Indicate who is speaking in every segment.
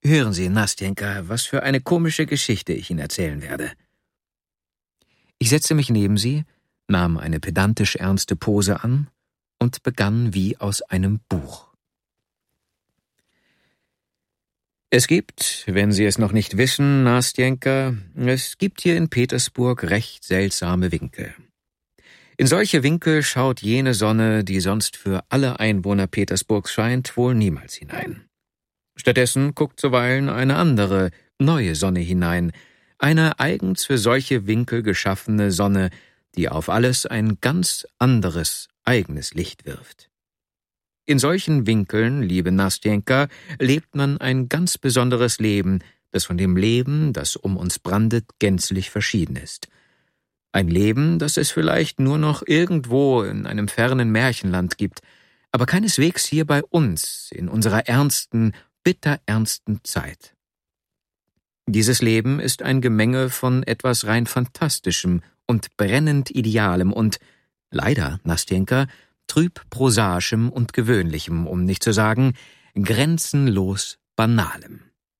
Speaker 1: Hören Sie, Nastjenka, was für eine komische Geschichte ich Ihnen erzählen werde. Ich setzte mich neben sie, nahm eine pedantisch ernste Pose an und begann wie aus einem Buch. Es gibt, wenn Sie es noch nicht wissen, Nastjenka, es gibt hier in Petersburg recht seltsame Winkel. In solche Winkel schaut jene Sonne, die sonst für alle Einwohner Petersburgs scheint, wohl niemals hinein. Stattdessen guckt zuweilen eine andere, neue Sonne hinein, eine eigens für solche Winkel geschaffene Sonne, die auf alles ein ganz anderes, eigenes Licht wirft. In solchen Winkeln, liebe Nastjenka, lebt man ein ganz besonderes Leben, das von dem Leben, das um uns brandet, gänzlich verschieden ist. Ein Leben, das es vielleicht nur noch irgendwo in einem fernen Märchenland gibt, aber keineswegs hier bei uns, in unserer ernsten, bitterernsten Zeit. Dieses Leben ist ein Gemenge von etwas rein Fantastischem und brennend Idealem und, leider, Nastjenka, trüb Prosaischem und Gewöhnlichem, um nicht zu sagen, grenzenlos Banalem.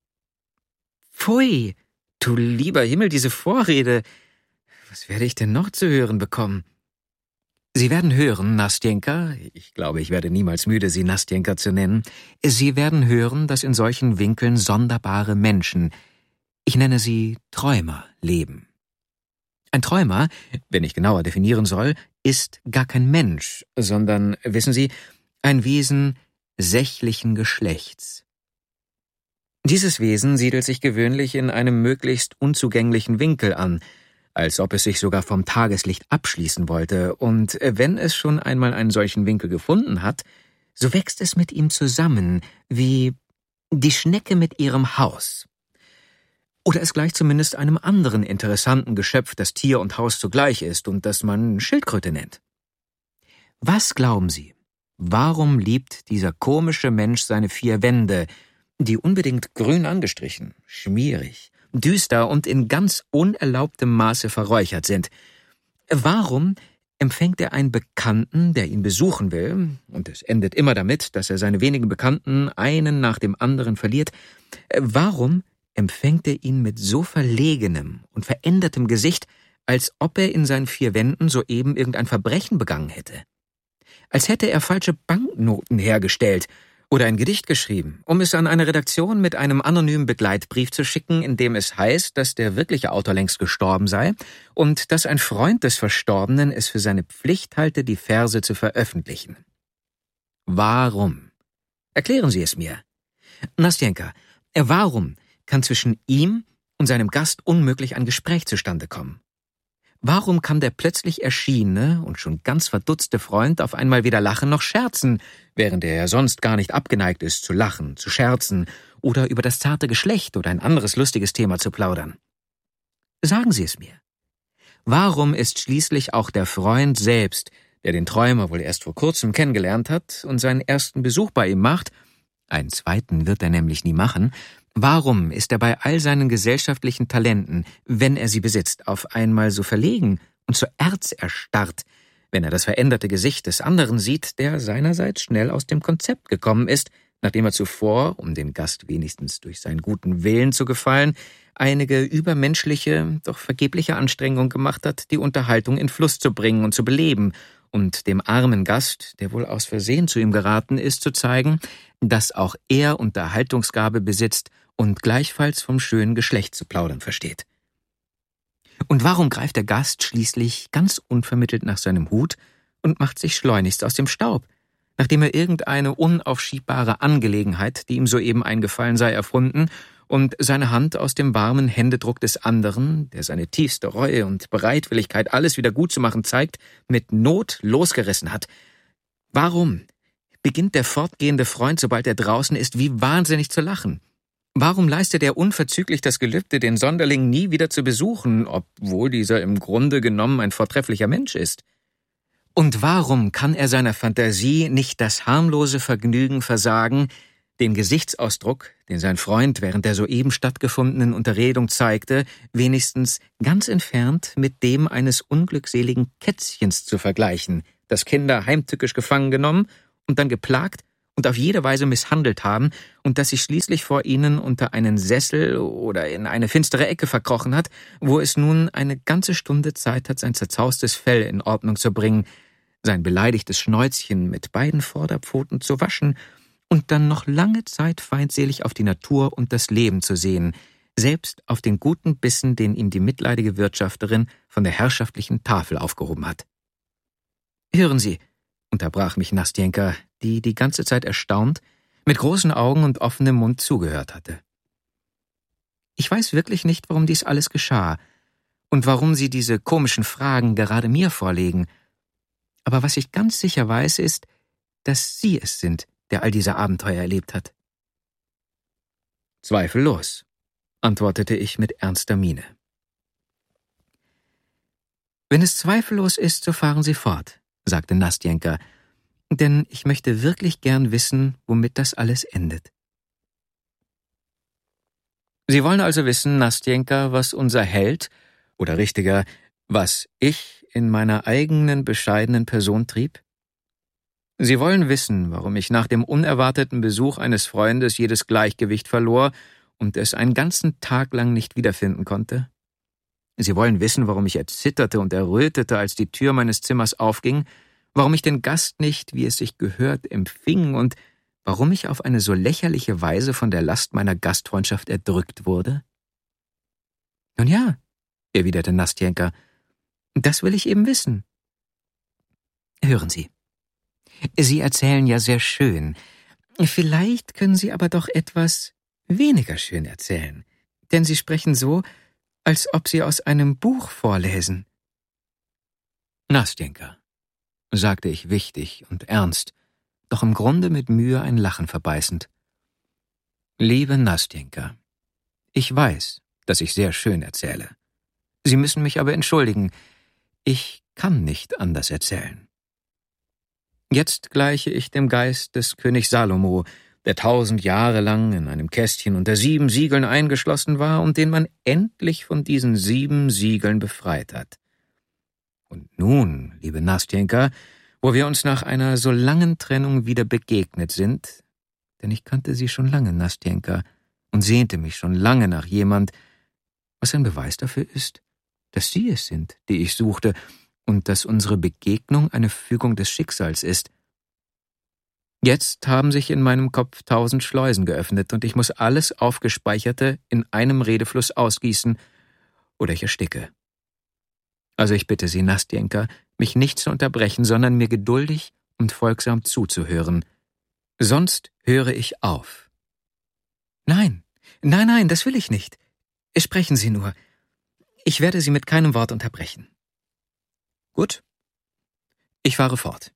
Speaker 1: Pfui, du lieber Himmel, diese Vorrede! Was werde ich denn noch zu hören bekommen? Sie werden hören, Nastjenka, ich glaube, ich werde niemals müde, Sie Nastjenka zu nennen, Sie werden hören, dass in solchen Winkeln sonderbare Menschen, ich nenne sie Träumer, leben. Ein Träumer, wenn ich genauer definieren soll, ist gar kein Mensch, sondern, wissen Sie, ein Wesen sächlichen Geschlechts. Dieses Wesen siedelt sich gewöhnlich in einem möglichst unzugänglichen Winkel an, als ob es sich sogar vom Tageslicht abschließen wollte, und wenn es schon einmal einen solchen Winkel gefunden hat, so wächst es mit ihm zusammen, wie die Schnecke mit ihrem Haus. Oder es gleicht zumindest einem anderen interessanten Geschöpf, das Tier und Haus zugleich ist und das man Schildkröte nennt. Was glauben Sie, warum liebt dieser komische Mensch seine vier Wände, die unbedingt grün angestrichen, schmierig, düster und in ganz unerlaubtem Maße verräuchert sind? Warum empfängt er einen Bekannten, der ihn besuchen will, und es endet immer damit, dass er seine wenigen Bekannten einen nach dem anderen verliert? Warum empfängt er ihn mit so verlegenem und verändertem Gesicht, als ob er in seinen vier Wänden soeben irgendein Verbrechen begangen hätte? Als hätte er falsche Banknoten hergestellt oder ein Gedicht geschrieben, um es an eine Redaktion mit einem anonymen Begleitbrief zu schicken, in dem es heißt, dass der wirkliche Autor längst gestorben sei und dass ein Freund des Verstorbenen es für seine Pflicht halte, die Verse zu veröffentlichen. Warum? Erklären Sie es mir. Nastjenka, warum kann zwischen ihm und seinem Gast unmöglich ein Gespräch zustande kommen? Warum kann der plötzlich erschienene und schon ganz verdutzte Freund auf einmal weder lachen noch scherzen, während er ja sonst gar nicht abgeneigt ist, zu lachen, zu scherzen oder über das zarte Geschlecht oder ein anderes lustiges Thema zu plaudern? Sagen Sie es mir. Warum ist schließlich auch der Freund selbst, der den Träumer wohl erst vor kurzem kennengelernt hat und seinen ersten Besuch bei ihm macht, einen zweiten wird er nämlich nie machen, warum ist er bei all seinen gesellschaftlichen Talenten, wenn er sie besitzt, auf einmal so verlegen und so erzerstarrt, wenn er das veränderte Gesicht des anderen sieht, der seinerseits schnell aus dem Konzept gekommen ist, nachdem er zuvor, um dem Gast wenigstens durch seinen guten Willen zu gefallen, einige übermenschliche, doch vergebliche Anstrengung gemacht hat, die Unterhaltung in Fluss zu bringen und zu beleben und dem armen Gast, der wohl aus Versehen zu ihm geraten ist, zu zeigen, dass auch er Unterhaltungsgabe besitzt und gleichfalls vom schönen Geschlecht zu plaudern versteht. Und warum greift der Gast schließlich ganz unvermittelt nach seinem Hut und macht sich schleunigst aus dem Staub, nachdem er irgendeine unaufschiebbare Angelegenheit, die ihm soeben eingefallen sei, erfunden und seine Hand aus dem warmen Händedruck des anderen, der seine tiefste Reue und Bereitwilligkeit, alles wieder gut zu machen zeigt, mit Not losgerissen hat? Warum beginnt der fortgehende Freund, sobald er draußen ist, wie wahnsinnig zu lachen? Warum leistet er unverzüglich das Gelübde, den Sonderling nie wieder zu besuchen, obwohl dieser im Grunde genommen ein vortrefflicher Mensch ist? Und warum kann er seiner Fantasie nicht das harmlose Vergnügen versagen, den Gesichtsausdruck, den sein Freund während der soeben stattgefundenen Unterredung zeigte, wenigstens ganz entfernt mit dem eines unglückseligen Kätzchens zu vergleichen, das Kinder heimtückisch gefangen genommen und dann geplagt und auf jede Weise misshandelt haben und dass sich schließlich vor ihnen unter einen Sessel oder in eine finstere Ecke verkrochen hat, wo es nun eine ganze Stunde Zeit hat, sein zerzaustes Fell in Ordnung zu bringen, sein beleidigtes Schnäuzchen mit beiden Vorderpfoten zu waschen und dann noch lange Zeit feindselig auf die Natur und das Leben zu sehen, selbst auf den guten Bissen, den ihm die mitleidige Wirtschafterin von der herrschaftlichen Tafel aufgehoben hat. »Hören Sie«, unterbrach mich Nastjenka, die die ganze Zeit erstaunt, mit großen Augen und offenem Mund zugehört hatte. »Ich weiß wirklich nicht, warum dies alles geschah und warum Sie diese komischen Fragen gerade mir vorlegen. Aber was ich ganz sicher weiß, ist, dass Sie es sind, der all diese Abenteuer erlebt hat.« »Zweifellos«, antwortete ich mit ernster Miene. »Wenn es zweifellos ist, so fahren Sie fort«, sagte Nastjenka, »denn ich möchte wirklich gern wissen, womit das alles endet.« »Sie wollen also wissen, Nastjenka, was unser Held, oder richtiger, was ich in meiner eigenen bescheidenen Person trieb? Sie wollen wissen, warum ich nach dem unerwarteten Besuch eines Freundes jedes Gleichgewicht verlor und es einen ganzen Tag lang nicht wiederfinden konnte? Sie wollen wissen, warum ich erzitterte und errötete, als die Tür meines Zimmers aufging, warum ich den Gast nicht, wie es sich gehört, empfing und warum ich auf eine so lächerliche Weise von der Last meiner Gastfreundschaft erdrückt wurde?« »Nun ja«, erwiderte Nastjenka, »das will ich eben wissen.« »Hören Sie, Sie erzählen ja sehr schön. Vielleicht können Sie aber doch etwas weniger schön erzählen, denn Sie sprechen so, als ob Sie aus einem Buch vorläsen.« »Nastjenka«, sagte ich wichtig und ernst, doch im Grunde mit Mühe ein Lachen verbeißend. »Liebe Nastjenka, ich weiß, dass ich sehr schön erzähle. Sie müssen mich aber entschuldigen, ich kann nicht anders erzählen. Jetzt gleiche ich dem Geist des Königs Salomo, der 1000 Jahre lang in einem Kästchen unter 7 Siegeln eingeschlossen war und den man endlich von diesen 7 Siegeln befreit hat. Und nun, liebe Nastjenka, wo wir uns nach einer so langen Trennung wieder begegnet sind, denn ich kannte Sie schon lange, Nastjenka, und sehnte mich schon lange nach jemand, was ein Beweis dafür ist, dass Sie es sind, die ich suchte, und dass unsere Begegnung eine Fügung des Schicksals ist. Jetzt haben sich in meinem Kopf 1000 Schleusen geöffnet, und ich muss alles Aufgespeicherte in einem Redefluss ausgießen, oder ich ersticke. Also ich bitte Sie, Nastjenka, mich nicht zu unterbrechen, sondern mir geduldig und folgsam zuzuhören. Sonst höre ich auf.« »Nein, nein, das will ich nicht. Sprechen Sie nur. Ich werde Sie mit keinem Wort unterbrechen.« »Gut, ich fahre fort.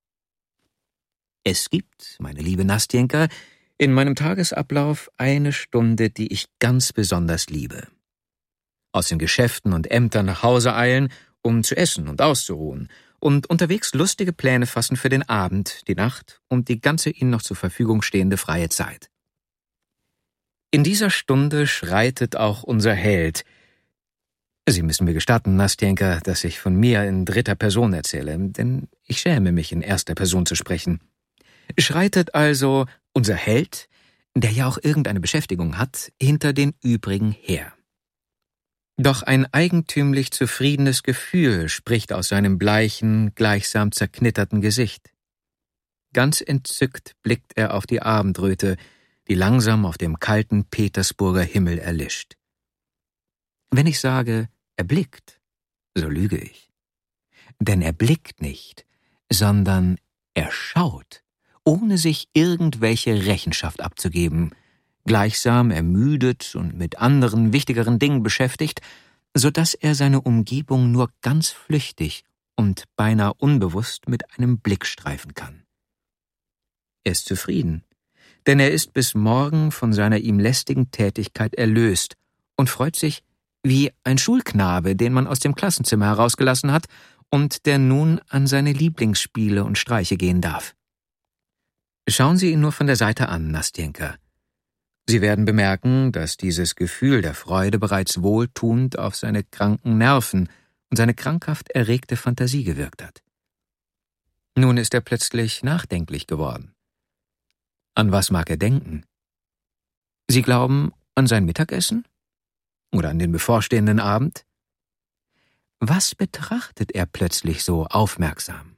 Speaker 1: Es gibt, meine liebe Nastjenka, in meinem Tagesablauf eine Stunde, die ich ganz besonders liebe. Aus den Geschäften und Ämtern nach Hause eilen, um zu essen und auszuruhen, und unterwegs lustige Pläne fassen für den Abend, die Nacht und die ganze Ihnen noch zur Verfügung stehende freie Zeit. In dieser Stunde schreitet auch unser Held. Sie müssen mir gestatten, Nastjenka, dass ich von mir in 3. Person erzähle, denn ich schäme mich, in 1. Person zu sprechen. Schreitet also unser Held, der ja auch irgendeine Beschäftigung hat, hinter den übrigen her. Doch ein eigentümlich zufriedenes Gefühl spricht aus seinem bleichen, gleichsam zerknitterten Gesicht. Ganz entzückt blickt er auf die Abendröte, die langsam auf dem kalten Petersburger Himmel erlischt. Wenn ich sage, er blickt, so lüge ich. Denn er blickt nicht, sondern er schaut, ohne sich irgendwelche Rechenschaft abzugeben, gleichsam ermüdet und mit anderen, wichtigeren Dingen beschäftigt, so dass er seine Umgebung nur ganz flüchtig und beinahe unbewusst mit einem Blick streifen kann. Er ist zufrieden, denn er ist bis morgen von seiner ihm lästigen Tätigkeit erlöst und freut sich wie ein Schulknabe, den man aus dem Klassenzimmer herausgelassen hat und der nun an seine Lieblingsspiele und Streiche gehen darf. Schauen Sie ihn nur von der Seite an, Nastjenka. Sie werden bemerken, dass dieses Gefühl der Freude bereits wohltuend auf seine kranken Nerven und seine krankhaft erregte Fantasie gewirkt hat. Nun ist er plötzlich nachdenklich geworden. An was mag er denken? Sie glauben an sein Mittagessen? Oder an den bevorstehenden Abend? Was betrachtet er plötzlich so aufmerksam?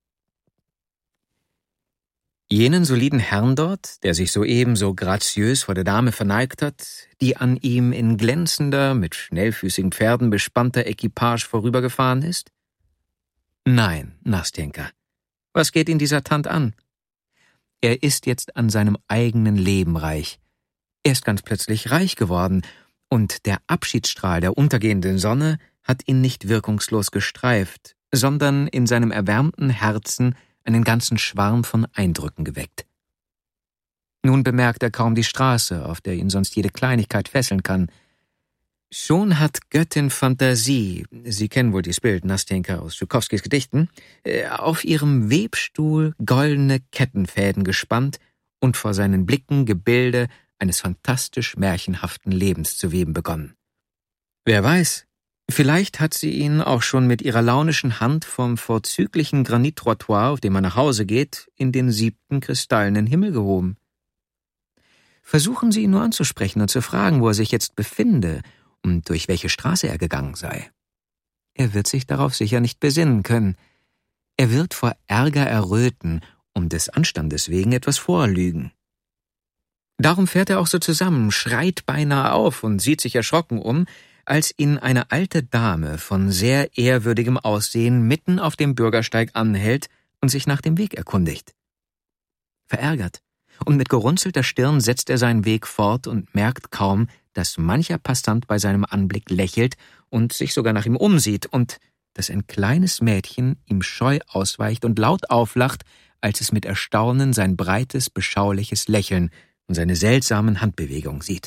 Speaker 1: Jenen soliden Herrn dort, der sich soeben so graziös vor der Dame verneigt hat, die an ihm in glänzender, mit schnellfüßigen Pferden bespannter Equipage vorübergefahren ist? Nein, Nastjenka, was geht ihn dieser Tant an? Er ist jetzt an seinem eigenen Leben reich. Er ist ganz plötzlich reich geworden, und der Abschiedsstrahl der untergehenden Sonne hat ihn nicht wirkungslos gestreift, sondern in seinem erwärmten Herzen einen ganzen Schwarm von Eindrücken geweckt. Nun bemerkt er kaum die Straße, auf der ihn sonst jede Kleinigkeit fesseln kann. Schon hat Göttin Fantasie, Sie kennen wohl dieses Bild, Nastjenka, aus Schukowskis Gedichten, auf ihrem Webstuhl goldene Kettenfäden gespannt und vor seinen Blicken Gebilde eines fantastisch märchenhaften Lebens zu weben begonnen. Wer weiß, vielleicht hat sie ihn auch schon mit ihrer launischen Hand vom vorzüglichen Granittrottoir, auf dem man nach Hause geht, in den 7. kristallenen Himmel gehoben. Versuchen Sie ihn nur anzusprechen und zu fragen, wo er sich jetzt befinde und durch welche Straße er gegangen sei. Er wird sich darauf sicher nicht besinnen können. Er wird vor Ärger erröten und des Anstandes wegen etwas vorlügen. Darum fährt er auch so zusammen, schreit beinahe auf und sieht sich erschrocken um, als ihn eine alte Dame von sehr ehrwürdigem Aussehen mitten auf dem Bürgersteig anhält und sich nach dem Weg erkundigt. Verärgert und mit gerunzelter Stirn setzt er seinen Weg fort und merkt kaum, dass mancher Passant bei seinem Anblick lächelt und sich sogar nach ihm umsieht und dass ein kleines Mädchen ihm scheu ausweicht und laut auflacht, als es mit Erstaunen sein breites, beschauliches Lächeln und seine seltsamen Handbewegungen sieht.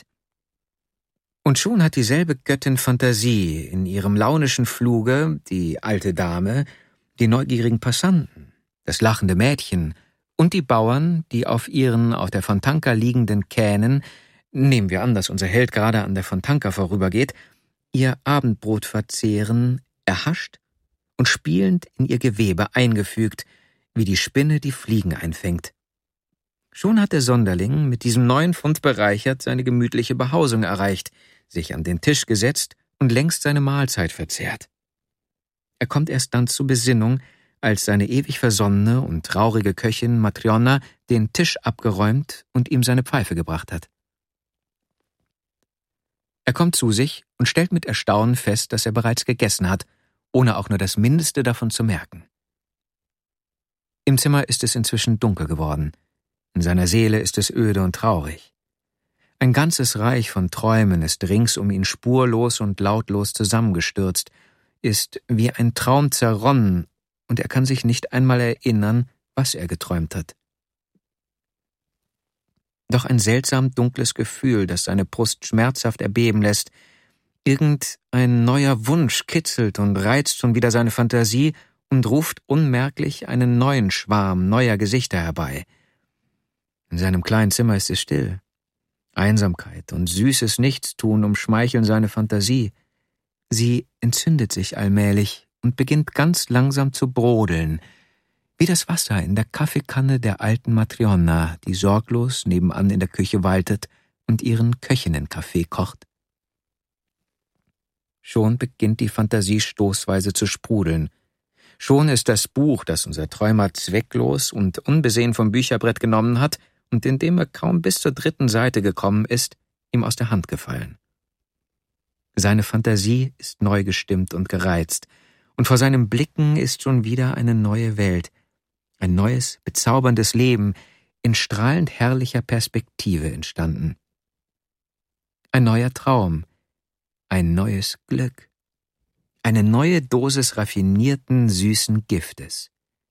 Speaker 1: Und schon hat dieselbe Göttin Fantasie in ihrem launischen Fluge, die alte Dame, die neugierigen Passanten, das lachende Mädchen und die Bauern, die auf ihren auf der Fontanka liegenden Kähnen, nehmen wir an, dass unser Held gerade an der Fontanka vorübergeht, ihr Abendbrot verzehren, erhascht und spielend in ihr Gewebe eingefügt, wie die Spinne die Fliegen einfängt. Schon hat der Sonderling, mit diesem 9 Pfund bereichert, seine gemütliche Behausung erreicht, sich an den Tisch gesetzt und längst seine Mahlzeit verzehrt. Er kommt erst dann zur Besinnung, als seine ewig versonnene und traurige Köchin Matryona den Tisch abgeräumt und ihm seine Pfeife gebracht hat. Er kommt zu sich und stellt mit Erstaunen fest, dass er bereits gegessen hat, ohne auch nur das Mindeste davon zu merken. Im Zimmer ist es inzwischen dunkel geworden. In seiner Seele ist es öde und traurig. Ein ganzes Reich von Träumen ist rings um ihn spurlos und lautlos zusammengestürzt, ist wie ein Traum zerronnen, und er kann sich nicht einmal erinnern, was er geträumt hat. Doch ein seltsam dunkles Gefühl, das seine Brust schmerzhaft erbeben lässt, irgendein neuer Wunsch kitzelt und reizt schon wieder seine Fantasie und ruft unmerklich einen neuen Schwarm neuer Gesichter herbei. In seinem kleinen Zimmer ist es still. Einsamkeit und süßes Nichtstun umschmeicheln seine Fantasie. Sie entzündet sich allmählich und beginnt ganz langsam zu brodeln, wie das Wasser in der Kaffeekanne der alten Matryona, die sorglos nebenan in der Küche waltet und ihren Köchinnenkaffee kocht. Schon beginnt die Fantasie stoßweise zu sprudeln. Schon ist das Buch, das unser Träumer zwecklos und unbesehen vom Bücherbrett genommen hat und in dem er kaum bis zur 3. Seite gekommen ist, ihm aus der Hand gefallen. Seine Fantasie ist neu gestimmt und gereizt, und vor seinen Blicken ist schon wieder eine neue Welt, ein neues, bezauberndes Leben in strahlend herrlicher Perspektive entstanden. Ein neuer Traum, ein neues Glück, eine neue Dosis raffinierten, süßen Giftes.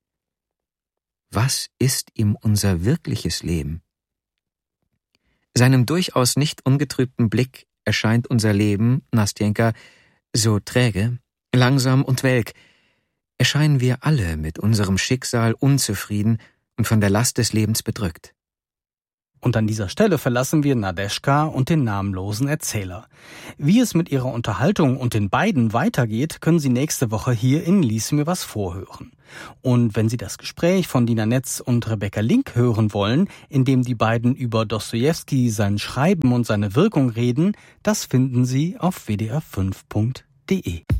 Speaker 1: Was ist ihm unser wirkliches Leben? Seinem durchaus nicht ungetrübten Blick erscheint unser Leben, Nastjenka, so träge, langsam und welk. Erscheinen wir alle mit unserem Schicksal unzufrieden und von der Last des Lebens bedrückt.
Speaker 2: Und an dieser Stelle verlassen wir Nadeschka und den namenlosen Erzähler. Wie es mit ihrer Unterhaltung und den beiden weitergeht, können Sie nächste Woche hier in Lies mir was vorhören. Und wenn Sie das Gespräch von Dina Netz und Rebecca Link hören wollen, in dem die beiden über Dostojewski, sein Schreiben und seine Wirkung reden, das finden Sie auf wdr5.de.